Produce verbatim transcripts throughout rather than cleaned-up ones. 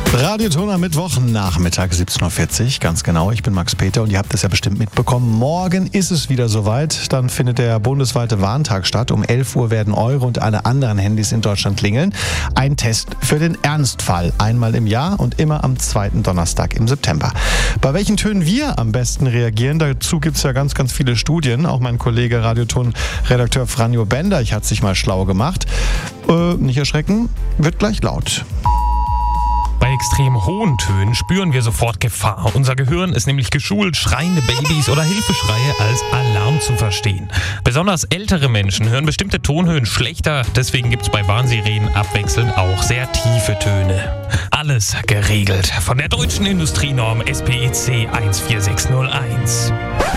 Radioton am Mittwoch, Nachmittag siebzehn Uhr vierzig, ganz genau. Ich bin Max Peter und ihr habt es ja bestimmt mitbekommen. Morgen ist es wieder soweit. Dann findet der bundesweite Warntag statt. Um elf Uhr werden eure und alle anderen Handys in Deutschland klingeln. Ein Test für den Ernstfall. Einmal im Jahr und immer am zweiten Donnerstag im September. Bei welchen Tönen wir am besten reagieren, dazu gibt es ja ganz, ganz viele Studien. Auch mein Kollege Radioton-Redakteur Franjo Bender, ich hat sich mal schlau gemacht. Äh, nicht erschrecken, wird gleich laut. Bei extrem hohen Tönen spüren wir sofort Gefahr. Unser Gehirn ist nämlich geschult, schreiende Babys oder Hilfeschreie als Alarm zu verstehen. Besonders ältere Menschen hören bestimmte Tonhöhen schlechter. Deswegen gibt es bei Warnsirenen abwechselnd auch sehr tiefe Töne. Alles geregelt von der deutschen Industrienorm S P E C eins vier sechs null eins.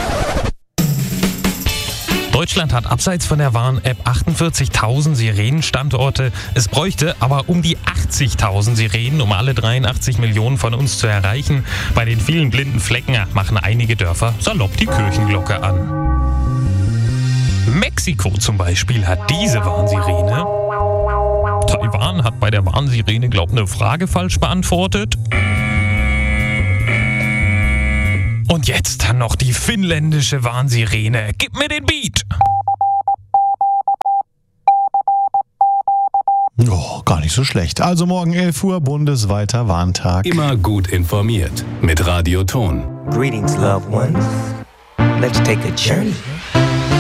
Deutschland hat abseits von der Warn-App achtundvierzigtausend Sirenenstandorte. Es bräuchte aber um die achtzigtausend Sirenen, um alle dreiundachtzig Millionen von uns zu erreichen. Bei den vielen blinden Flecken machen einige Dörfer salopp die Kirchenglocke an. Mexiko zum Beispiel hat diese Warnsirene. Taiwan hat bei der Warnsirene, glaub ich, eine Frage falsch beantwortet. Und jetzt noch die finnländische Warnsirene. Gib mir den Beat! Oh, gar nicht so schlecht. Also morgen elf Uhr, bundesweiter Warntag. Immer gut informiert mit Radioton. Greetings, loved ones. Let's take a journey.